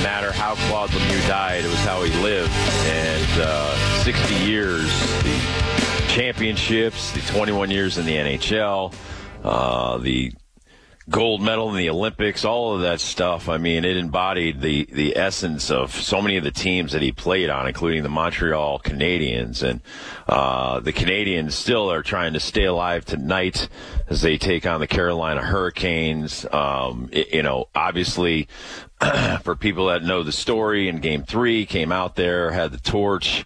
matter how Claude Lemieux died, it was how he lived. And 60 years, the championships, the 21 years in the NHL, the gold medal in the Olympics, all of that stuff. I mean, it embodied the essence of so many of the teams that he played on, including the Montreal Canadiens. And the Canadiens still are trying to stay alive tonight as they take on the Carolina Hurricanes. Obviously, for people that know the story, in Game 3, came out there, had the torch.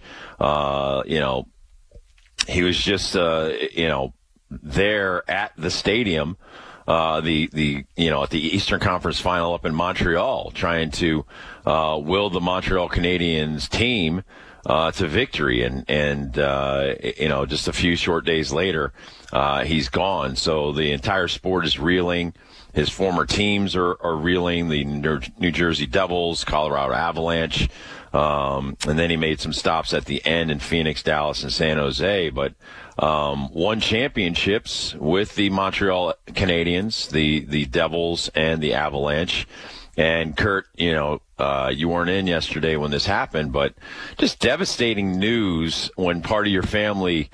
He was just, there at the stadium. At the Eastern Conference Final up in Montreal, trying to will the Montreal Canadiens team to victory, and just a few short days later, he's gone. So the entire sport is reeling. His former teams are reeling. The New Jersey Devils, Colorado Avalanche, and then he made some stops at the end in Phoenix, Dallas, and San Jose, but. Won championships with the Montreal Canadiens, the Devils, and the Avalanche. And Kurt, you weren't in yesterday when this happened, but just devastating news when part of your family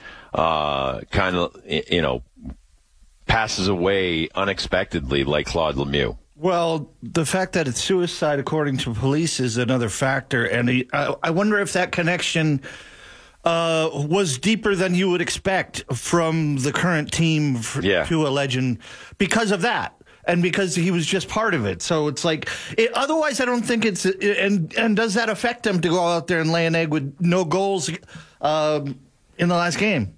passes away unexpectedly, like Claude Lemieux. Well, the fact that it's suicide, according to police, is another factor, and I wonder if that connection was deeper than you would expect from the current team to a legend because of that. And because he was just part of it. So it's like, otherwise I don't think it's, and does that affect them to go out there and lay an egg with no goals in the last game?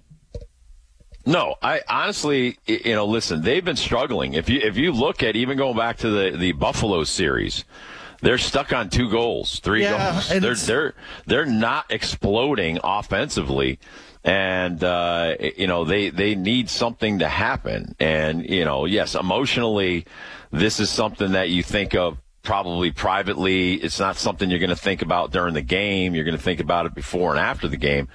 No, I honestly, listen, they've been struggling. If you look at even going back to the Buffalo series, they're stuck on 2 goals, 3 goals. They're not exploding offensively, and they need something to happen. And yes, emotionally, this is something that you think of probably privately. It's not something you're going to think about during the game. You're going to think about it before and after the game.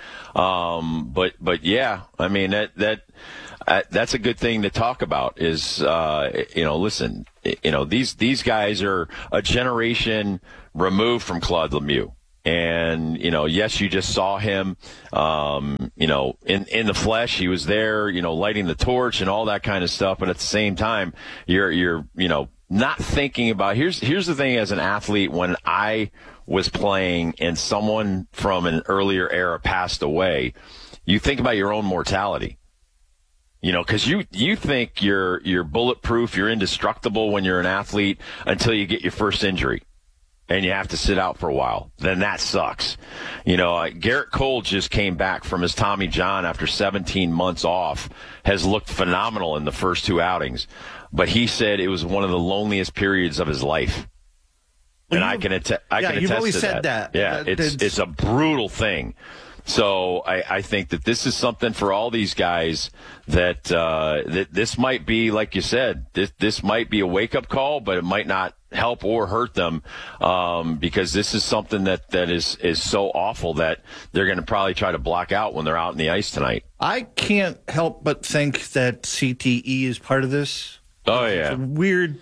But yeah, I mean that's a good thing to talk about. Is listen. These guys are a generation removed from Claude Lemieux. And, yes, you just saw him, in the flesh. He was there, lighting the torch and all that kind of stuff. But at the same time, you're not thinking about, here's the thing as an athlete, when I was playing and someone from an earlier era passed away, you think about your own mortality. Because you think you're bulletproof, you're indestructible when you're an athlete until you get your first injury and you have to sit out for a while. Then that sucks. Garrett Cole just came back from his Tommy John after 17 months off, has looked phenomenal in the first 2 outings, but he said it was one of the loneliest periods of his life. And I can attest you've always to said that. Yeah, it's a brutal thing. So I think that this is something for all these guys that this might be, like you said, this might be a wake-up call, but it might not help or hurt them because this is something that is so awful that they're going to probably try to block out when they're out in the ice tonight. I can't help but think that CTE is part of this. Oh, yeah. It's weird.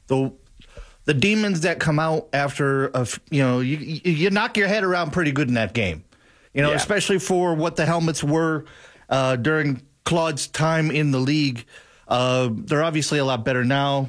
The demons that come out after, you knock your head around pretty good in that game. Especially for what the helmets were during Claude's time in the league. They're obviously a lot better now.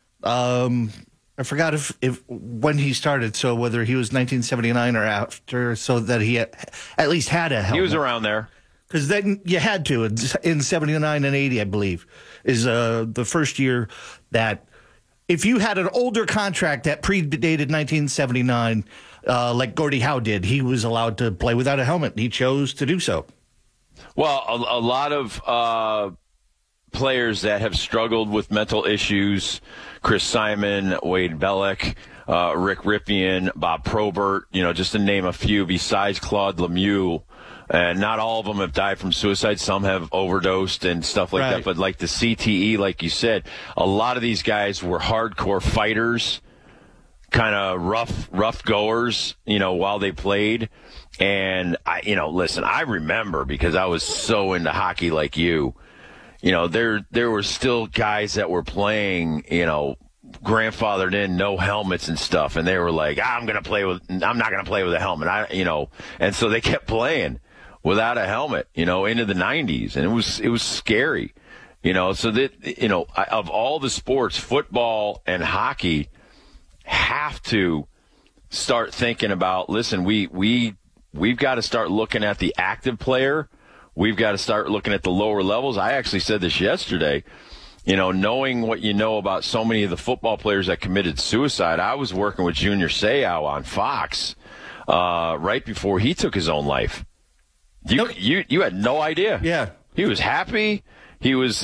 I forgot if when he started, so whether he was 1979 or after, so that he at least had a helmet. He was around there. Because then you had to. In 79 and 80, I believe, is the first year that if you had an older contract that predated 1979, like Gordie Howe did, he was allowed to play without a helmet. He chose to do so. Well, a lot of players that have struggled with mental issues, Chris Simon, Wade Bellick, Rick Ripien, Bob Probert, just to name a few besides Claude Lemieux. And not all of them have died from suicide. Some have overdosed and stuff like that. But like the CTE, like you said, a lot of these guys were hardcore fighters, kind of rough goers, while they played. And listen, I remember because I was so into hockey like you. There were still guys that were playing, grandfathered in no helmets and stuff, and they were like, I'm not going to play with a helmet. And so they kept playing without a helmet, into the 90s, and it was scary, so that, of all the sports, football and hockey have to start thinking about, listen, we've got to start looking at the active player. We've got to start looking at the lower levels. I actually said this yesterday. Knowing what you know about so many of the football players that committed suicide, I was working with Junior Seau on Fox right before he took his own life. You had no idea. Yeah, he was happy. He was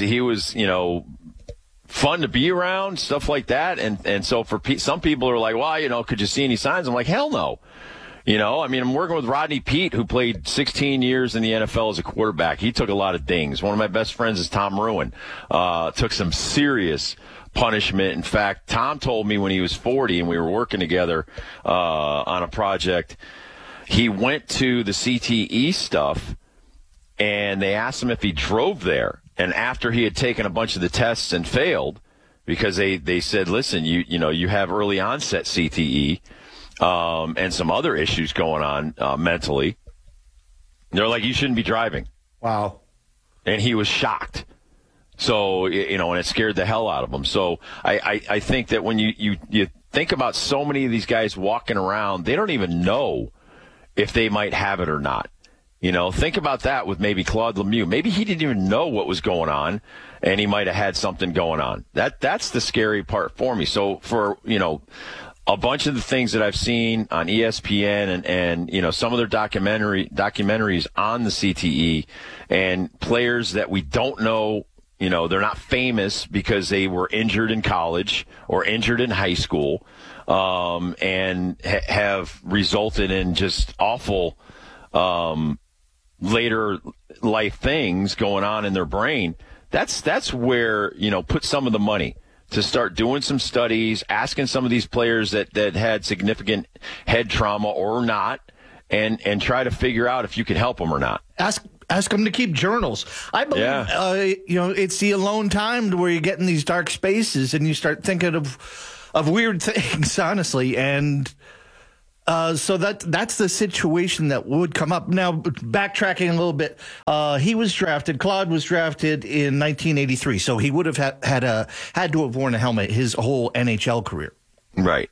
fun to be around, stuff like that. And so for some people are like, well, could you see any signs? I'm like, hell no. I'm working with Rodney Peete, who played 16 years in the NFL as a quarterback. He took a lot of dings. One of my best friends is Tom Ruin. Took some serious punishment. In fact, Tom told me when he was 40 and we were working together on a project, he went to the CTE stuff and they asked him if he drove there. And after he had taken a bunch of the tests and failed, because they said, listen, you have early onset CTE. And some other issues going on mentally. They're like, you shouldn't be driving. Wow. And he was shocked. So, and it scared the hell out of him. So I think that when you think about so many of these guys walking around, they don't even know if they might have it or not. Think about that with maybe Claude Lemieux. Maybe he didn't even know what was going on, and he might have had something going on. That's the scary part for me. So for, a bunch of the things that I've seen on ESPN and some of their documentaries on the CTE and players that we don't know, they're not famous because they were injured in college or injured in high school, and have resulted in just awful, later life things going on in their brain. That's where, put some of the money to start doing some studies, asking some of these players that had significant head trauma or not, and try to figure out if you can help them or not. Ask them to keep journals. I believe, it's the alone time where you get in these dark spaces and you start thinking of weird things, honestly. And so that's the situation that would come up. Now, backtracking a little bit, Claude was drafted in 1983, so he would have had to have worn a helmet his whole NHL career. Right.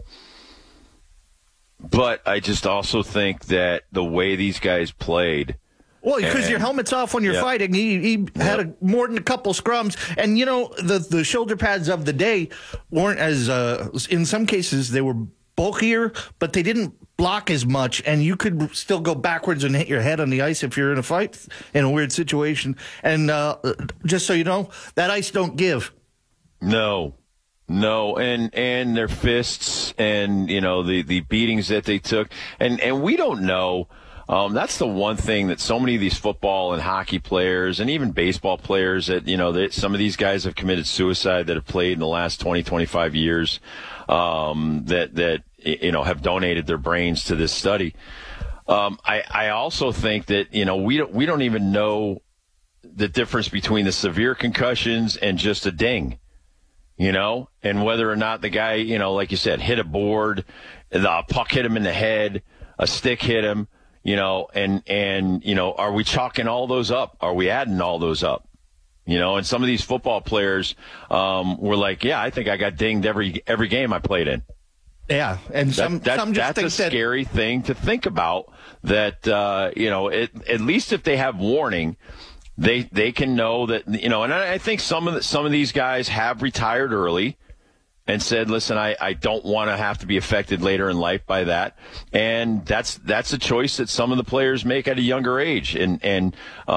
But I just also think that the way these guys played. Well, because your helmet's off when you're fighting. He had more than a couple scrums. And, the shoulder pads of the day weren't as, in some cases, they were bulkier, but they didn't block as much, and you could still go backwards and hit your head on the ice if you're in a fight in a weird situation. And just so you know, that ice don't give. No, and their fists and the beatings that they took, and we don't know. That's the one thing that so many of these football and hockey players and even baseball players that some of these guys have committed suicide that have played in the last 20, 25 years. That have donated their brains to this study. I also think that we don't even know the difference between the severe concussions and just a ding, and whether or not the guy, like you said, hit a board, the puck hit him in the head, a stick hit him, and are we chalking all those up? Are we adding all those up? And some of these football players were like, yeah, I think I got dinged every game I played in. Yeah, and that's a scary thing to think about. That at least if they have warning, they can know that And I think some of these guys have retired early and said, listen, I don't want to have to be affected later in life by that. And that's a choice that some of the players make at a younger age. And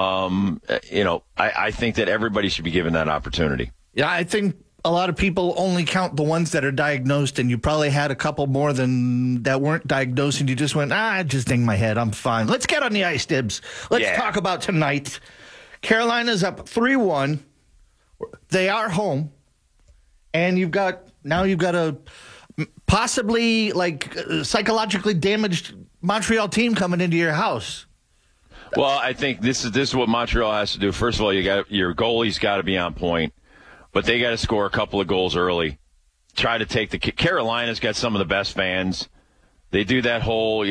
I think that everybody should be given that opportunity. Yeah, I think a lot of people only count the ones that are diagnosed, and you probably had a couple more than that weren't diagnosed, and you just went, I just dinged my head, I'm fine. Let's get on the ice, Dibs. Let's talk about tonight. Carolina's up 3-1. They are home, and you've got a possibly psychologically damaged Montreal team coming into your house. Well, I think this is what Montreal has to do. First of all, your goalie's got to be on point, but they got to score a couple of goals early try to take Carolina's got some of the best fans. They do that whole,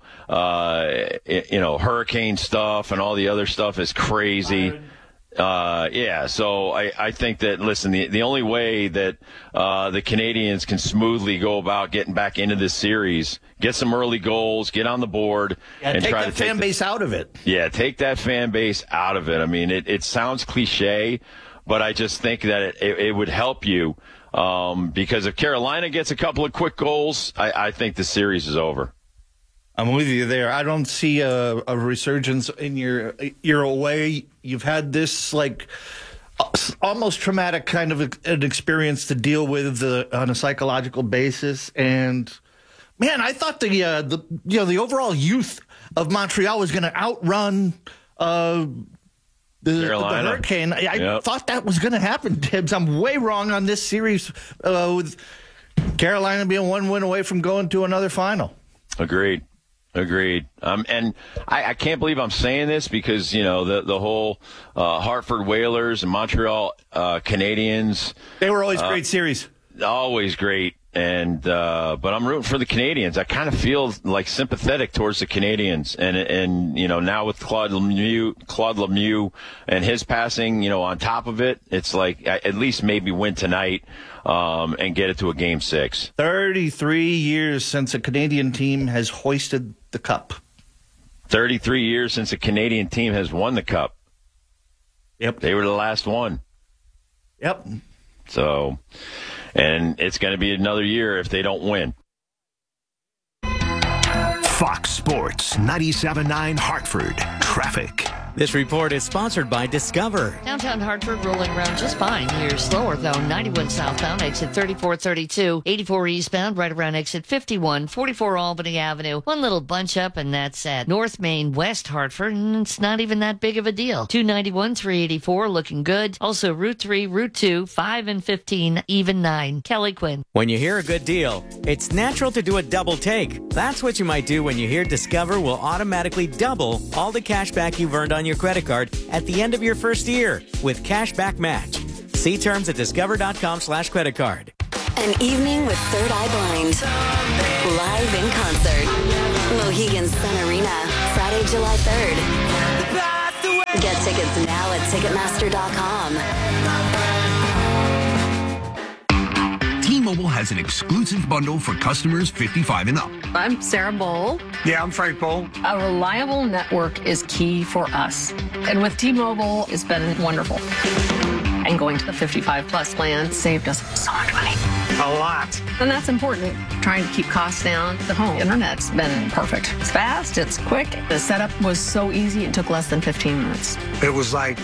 hurricane stuff and all the other stuff is crazy. So I think that, listen, the only way that the Canadians can smoothly go about getting back into this series, get some early goals, get on the board, and take try that to take fan base out of it. Yeah, take that fan base out of it. I mean, it sounds cliche, but I just think that it would help you because if Carolina gets a couple of quick goals, I think the series is over. I'm with you there. I don't see a resurgence in your away. You've had this almost traumatic kind of an experience to deal with on a psychological basis. And man, I thought the overall youth of Montreal was going to outrun the Hurricane. I thought that was going to happen, Tibbs. I'm way wrong on this series with Carolina being one win away from going to another final. Agreed. And I can't believe I'm saying this because, the whole Hartford Whalers and Montreal Canadiens. They were always great series. Always great. And but I'm rooting for the Canadians. I kind of feel sympathetic towards the Canadians, and now with Claude Lemieux and his passing, on top of it, it's at least maybe win tonight and get it to a Game 6. 33 years since a Canadian team has hoisted the cup. 33 years since a Canadian team has won the cup. Yep, they were the last one. Yep. So. And it's going to be another year if they don't win. Fox Sports 97.9 Hartford. Traffic. This report is sponsored by Discover. Downtown Hartford rolling around just fine. You're slower, though. 91 southbound, exit 3432. 84 eastbound, right around exit 51. 44 Albany Avenue. One little bunch up, and that's at North Main, West Hartford, and it's not even that big of a deal. 291, 384, looking good. Also, Route 3, Route 2, 5 and 15, even 9. Kelly Quinn. When you hear a good deal, it's natural to do a double take. That's what you might do when you hear Discover will automatically double all the cash back you've earned on your credit card at the end of your first year with Cashback Match. See terms at discover.com/creditcard. An evening with Third Eye Blind. Live in concert. Mohegan Sun Arena, Friday, July 3rd. Get tickets now at Ticketmaster.com. T-Mobile has an exclusive bundle for customers 55 and up. I'm Sarah Bowl. Yeah, I'm Frank Bowl. A reliable network is key for us. And with T-Mobile, it's been wonderful. And going to the 55 plus plan saved us so much money. A lot. And that's important. Trying to keep costs down. The home internet's been perfect. It's fast, it's quick. The setup was so easy, it took less than 15 minutes. It was like,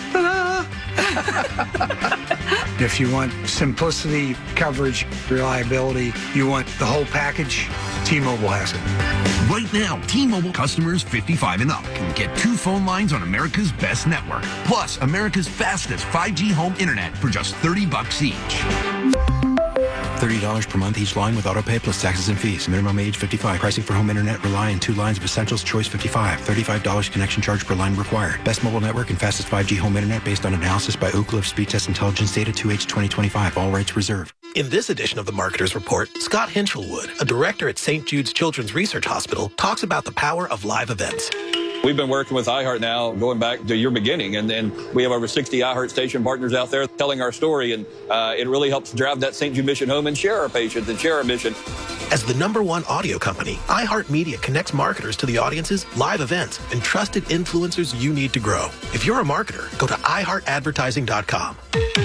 If you want simplicity, coverage, reliability, you want the whole package, T-Mobile has it. Right now, T-Mobile customers 55 and up can get 2 phone lines on America's best network, plus America's fastest 5G home internet for just $30 each. $30 per month each line with autopay plus taxes and fees. Minimum age 55. Pricing for home internet rely on 2 lines of Essentials Choice 55. $35 connection charge per line required. Best mobile network and fastest 5G home internet based on analysis by Ookla of Speed Test Intelligence data 2H 2025. All rights reserved. In this edition of the Marketer's Report, Scott Hinchelwood, a director at St. Jude's Children's Research Hospital, talks about the power of live events. We've been working with iHeart now going back to your beginning, and then we have over 60 iHeart station partners out there telling our story, and it really helps drive that St. Jude mission home and share our patients and share our mission. As the #1 audio company, iHeartMedia connects marketers to the audiences, live events, and trusted influencers you need to grow. If you're a marketer, go to iHeartAdvertising.com.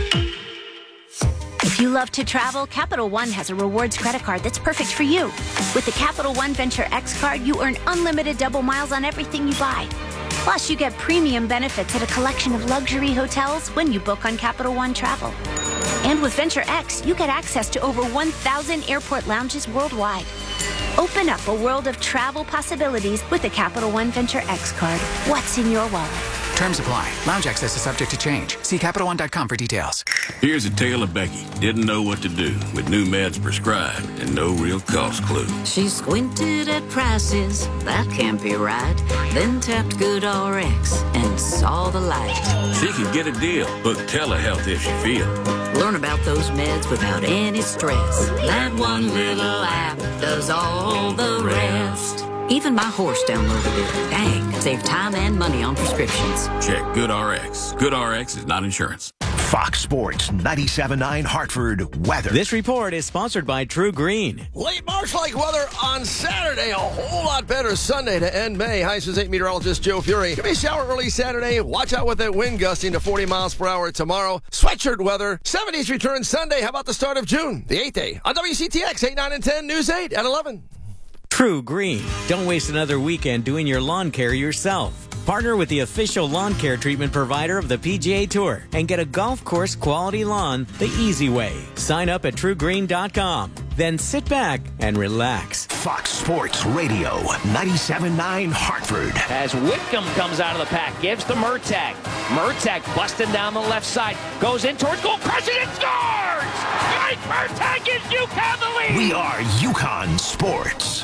If you love to travel, Capital One has a rewards credit card that's perfect for you. With the Capital One Venture X card, you earn unlimited double miles on everything you buy. Plus, you get premium benefits at a collection of luxury hotels when you book on Capital One Travel. And with Venture X, you get access to over 1,000 airport lounges worldwide. Open up a world of travel possibilities with the Capital One Venture X card. What's in your wallet? Terms apply. Lounge access is subject to change. See CapitalOne.com for details. Here's a tale of Becky. Didn't know what to do with new meds prescribed and no real cost clue. She squinted at prices, that can't be right. Then tapped GoodRx and saw the light. She could get a deal. Book telehealth if she feels. Learn about those meds without any stress. That one little app does all the rest. Even my horse downloaded it. Dang, save time and money on prescriptions. Check GoodRx. GoodRx is not insurance. Fox Sports 97.9 Hartford weather. This report is sponsored by True Green. Late March-like weather on Saturday. A whole lot better Sunday to end May. Hi, this is 8 meteorologist Joe Fury. Could be a shower early Saturday. Watch out with that wind gusting to 40 miles per hour tomorrow. Sweatshirt weather. 70s return Sunday. How about the start of June? The 8th day. On WCTX 8, 9, and 10. News 8 at 11. True Green. Don't waste another weekend doing your lawn care yourself. Partner with the official lawn care treatment provider of the PGA Tour and get a golf course quality lawn the easy way. Sign up at TrueGreen.com. Then sit back and relax. Fox Sports Radio 97.9 Hartford. As Whitcomb comes out of the pack, gives to Murtagh. Murtagh busting down the left side, goes in towards goal, crushes it, scores! Mike Murtagh gives UConn the lead! We are UConn Sports.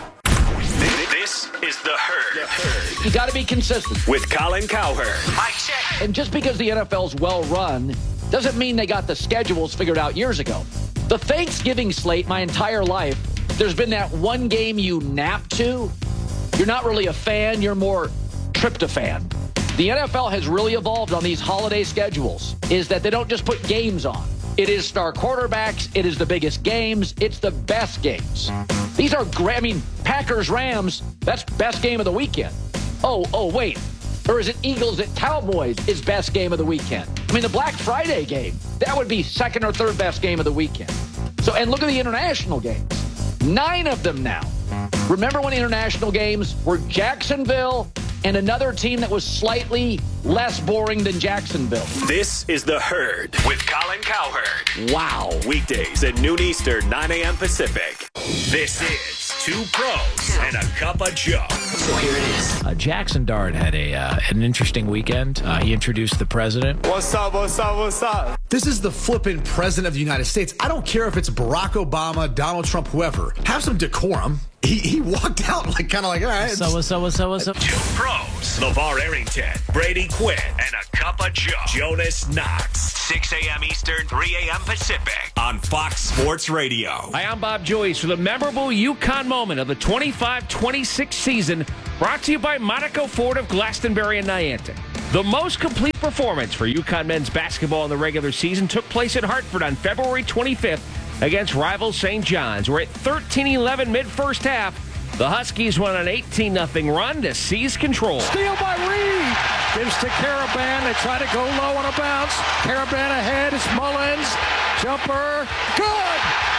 This is The Herd. You got to be consistent. With Colin Cowherd. Mike check. And just because the NFL's well run doesn't mean they got the schedules figured out years ago. The Thanksgiving slate, my entire life, there's been that one game you nap to. You're not really a fan, you're more tryptophan. The NFL has really evolved on these holiday schedules, is that they don't just put games on. It is star quarterbacks. It is the biggest games. It's the best games. These are great. I mean, Packers-Rams, that's best game of the weekend. Oh, wait. Or is it Eagles at Cowboys is best game of the weekend? I mean, the Black Friday game, that would be second or third best game of the weekend. So, and look at the international games. 9 of them now. Remember when international games were Jacksonville and another team that was slightly less boring than Jacksonville? This is The Herd with Colin Cowherd. Wow. Weekdays at noon Eastern, 9 a.m. Pacific. This is Two Pros and a Cup of Joe. So here it is. Jackson Dart had an interesting weekend. He introduced the president. What's up? This is the flippin' president of the United States. I don't care if it's Barack Obama, Donald Trump, whoever. Have some decorum. He walked out kind of like, all right. What's up? Two Pros. LeVar Arrington, Brady Quinn, and a Cup of Joe. Jonas Knox. 6 a.m. Eastern, 3 a.m. Pacific on Fox Sports Radio. Hi, I'm Bob Joyce with a memorable UConn moment of the 25-26 season, brought to you by Monaco Ford of Glastonbury and Niantic. The most complete performance for UConn men's basketball in the regular season took place in Hartford on February 25th against rival St. John's, where at 13-11 mid-first half, the Huskies won an 18-0 run to seize control. Steal by Reed. Gives to Karaban. They try to go low on a bounce. Karaban ahead. It's Mullins. Jumper. Good.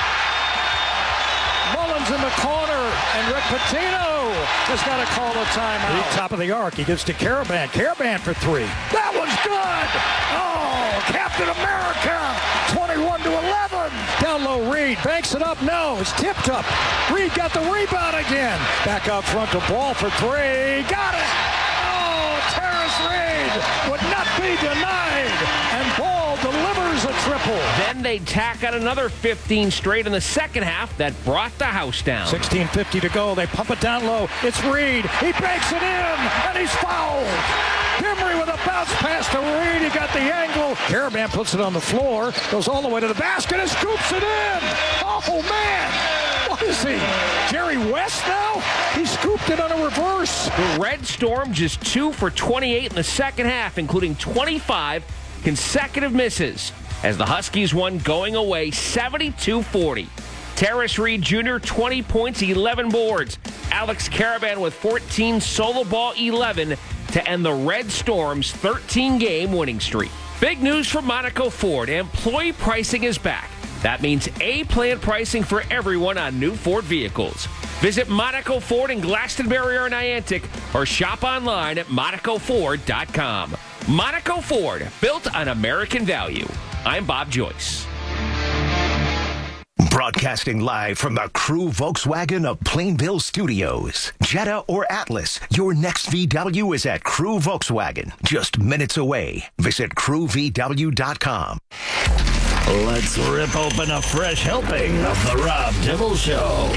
Mullins in the corner. And Rick Pitino has got to call a timeout. Top of the arc. He gives to Karaban. Karaban for 3. That one's good. Oh, Captain America. 21-11. Down low, Reed banks it up. No, it's tipped up. Reed got the rebound again. Back out front to Ball for 3. Got it. Oh, Terrace Reed would not be denied. And Ball delivers a triple. Then they tack on another 15 straight in the second half that brought the house down. 16:50 to go. They pump it down low. It's Reed. He banks it in, and he's fouled. Kimry with a bounce pass to Reed. He got the angle. Karaban puts it on the floor. Goes all the way to the basket and scoops it in. Oh, man. What is he? Jerry West now? He scooped it on a reverse. The Red Storm just 2 for 28 in the second half, including 25 consecutive misses, as the Huskies won going away 72-40. Terrace Reed Jr., 20 points, 11 boards. Alex Karaban with 14, solo ball 11 to end the Red Storm's 13-game winning streak. Big news from Monaco Ford. Employee pricing is back. That means A-plan pricing for everyone on new Ford vehicles. Visit Monaco Ford in Glastonbury or Niantic, or shop online at MonacoFord.com. Monaco Ford, built on American value. I'm Bob Joyce. Broadcasting live from the Crew Volkswagen of Plainville Studios. Jetta or Atlas, your next VW is at Crew Volkswagen. Just minutes away. Visit crewvw.com. Let's rip open a fresh helping of the Rob Dibble Show.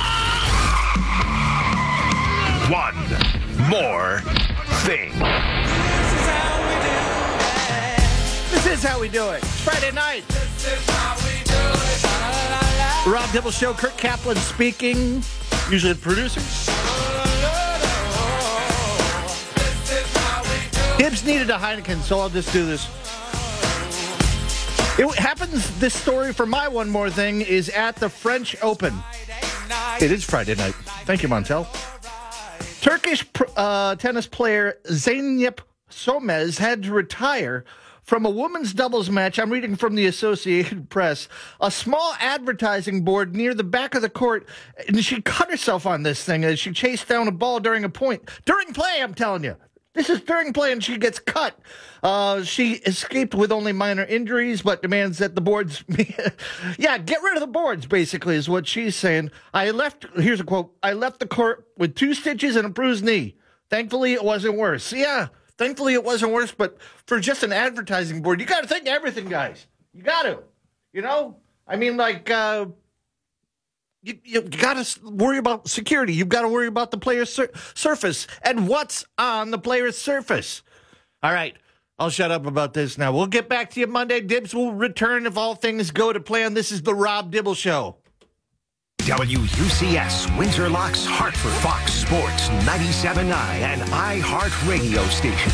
One more thing. This is how we do it. Friday night. Rob Dibble Show, Kurt Kaplan speaking. Usually the producer. Hibbs needed a Heineken, so I'll just do this. It happens, this story for my one more thing is at the French Open. It is Friday night. Thank you, Montel. Turkish tennis player Zeynep Somez had to retire from a women's doubles match. I'm reading from the Associated Press. A small advertising board near the back of the court, and she cut herself on this thing as she chased down a ball during a point. During play, I'm telling you. This is during play, and she gets cut. She escaped with only minor injuries, but demands that the boards... yeah, get rid of the boards, basically, is what she's saying. Here's a quote. I left the court with 2 stitches and a bruised knee. Thankfully, it wasn't worse. Yeah, thankfully it wasn't worse, but for just an advertising board, you got to think of everything, guys. You got to. You know? I mean, like... You got to worry about security. You've got to worry about the player's surface and what's on the player's surface. All right. I'll shut up about this now. We'll get back to you Monday. Dibs will return if all things go to plan. This is the Rob Dibble Show. WUCS, Windsor Locks, Hartford, Fox Sports, 97.9, and iHeart Radio Station.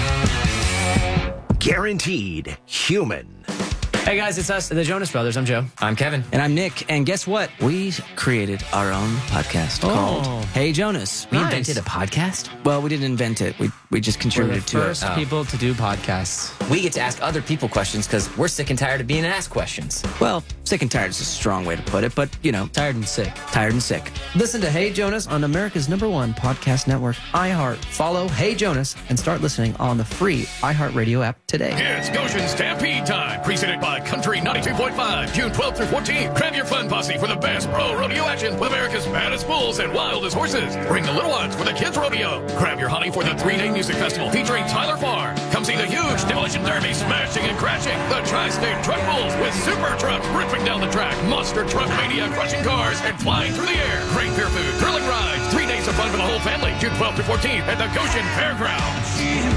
Guaranteed human. Hey guys, it's us, the Jonas Brothers. I'm Joe. I'm Kevin. And I'm Nick. And guess what? We created our own podcast called Hey Jonas. We invented a podcast? Well, we didn't invent it. We just contributed to it. We're the first people to do podcasts. We get to ask other people questions because we're sick and tired of being asked questions. Well, sick and tired is a strong way to put it, but, you know. Tired and sick. Tired and sick. Listen to Hey Jonas on America's #1 podcast network, iHeart. Follow Hey Jonas and start listening on the free iHeartRadio app today. It's Goshen Stampede time, presented by Country 92.5, June 12th through 14th. Grab your fun posse for the best pro rodeo action with America's baddest bulls and wildest horses. Bring the little ones for the kids' rodeo. Grab your honey for the 3-day music festival featuring Tyler Farr. Come see the huge Demolition Derby smashing and crashing. The Tri-State Truck Bulls with super trucks ripping down the track. Monster Truck Mania crushing cars and flying through the air. Great beer food, thrilling rides. 3 days of fun for the whole family. June 12th through 14th at the Goshen Fairgrounds.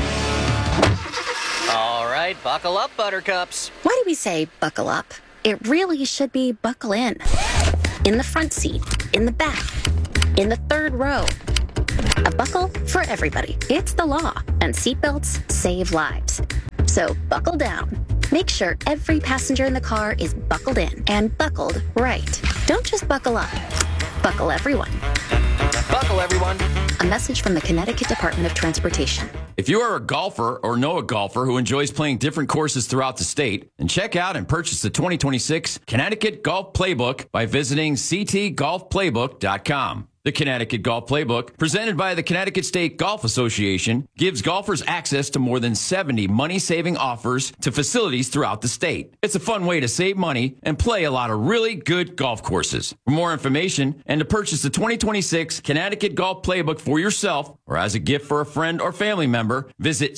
All right, buckle up, buttercups. Why do we say buckle up? It really should be buckle in. In the front seat, in the back, in the third row. A buckle for everybody. It's the law, and seatbelts save lives. So buckle down. Make sure every passenger in the car is buckled in and buckled right. Don't just buckle up. Buckle everyone. Buckle everyone. A message from the Connecticut Department of Transportation. If you are a golfer or know a golfer who enjoys playing different courses throughout the state, then check out and purchase the 2026 Connecticut Golf Playbook by visiting ctgolfplaybook.com. The Connecticut Golf Playbook, presented by the Connecticut State Golf Association, gives golfers access to more than 70 money-saving offers to facilities throughout the state. It's a fun way to save money and play a lot of really good golf courses. For more information and to purchase the 2026 Connecticut Golf Playbook for yourself or as a gift for a friend or family member, visit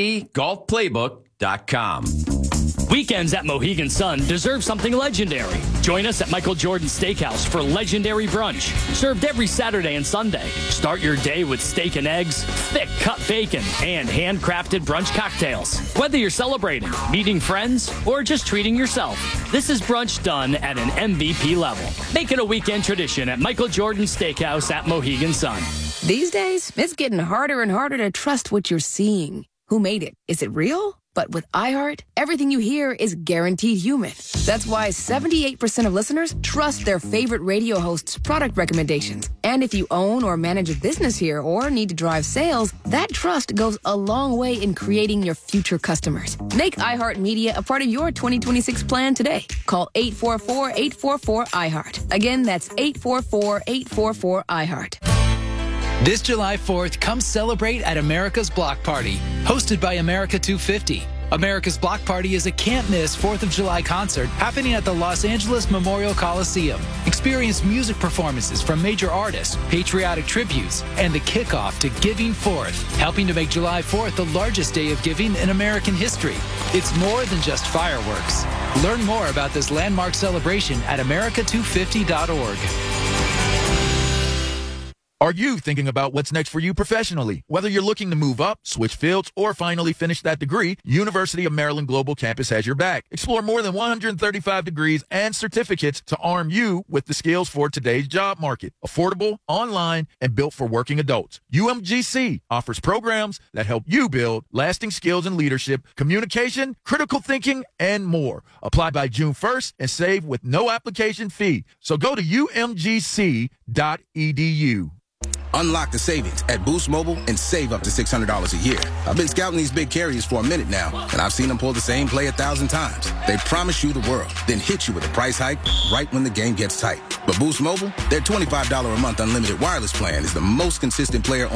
ctgolfplaybook.com. Weekends at Mohegan Sun deserve something legendary. Join us at Michael Jordan Steakhouse for legendary brunch, served every Saturday and Sunday. Start your day with steak and eggs, thick cut bacon, and handcrafted brunch cocktails. Whether you're celebrating, meeting friends, or just treating yourself, this is brunch done at an MVP level. Make it a weekend tradition at Michael Jordan Steakhouse at Mohegan Sun. These days, it's getting harder and harder to trust what you're seeing. Who made it? Is it real? But with iHeart, everything you hear is guaranteed human. That's why 78% of listeners trust their favorite radio host's product recommendations. And if you own or manage a business here or need to drive sales, that trust goes a long way in creating your future customers. Make iHeartMedia a part of your 2026 plan today. Call 844-844-iHeart. Again, that's 844-844-iHeart. This July 4th, come celebrate at America's Block Party, hosted by America 250. America's Block Party is a can't-miss 4th of July concert happening at the Los Angeles Memorial Coliseum. Experience music performances from major artists, patriotic tributes, and the kickoff to Giving Fourth, helping to make July 4th the largest day of giving in American history. It's more than just fireworks. Learn more about this landmark celebration at america250.org. Are you thinking about what's next for you professionally? Whether you're looking to move up, switch fields, or finally finish that degree, University of Maryland Global Campus has your back. Explore more than 135 degrees and certificates to arm you with the skills for today's job market. Affordable, online, and built for working adults. UMGC offers programs that help you build lasting skills in leadership, communication, critical thinking, and more. Apply by June 1st and save with no application fee. So go to umgc.edu. Unlock the savings at Boost Mobile and save up to $600 a year. I've been scouting these big carriers for a minute now, and I've seen them pull the same play 1,000 times. They promise you the world, then hit you with a price hike right when the game gets tight. But Boost Mobile, their $25 a month unlimited wireless plan is the most consistent player on